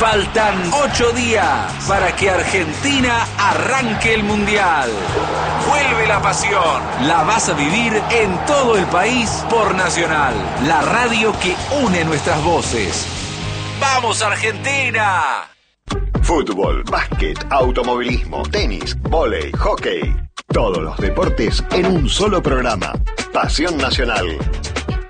Faltan 8 días para que Argentina arranque el Mundial. Vuelve la pasión. La vas a vivir en todo el país por Nacional, la radio que une nuestras voces. ¡Vamos, Argentina! Fútbol, básquet, automovilismo, tenis, vóley, hockey. Todos los deportes en un solo programa. Pasión Nacional.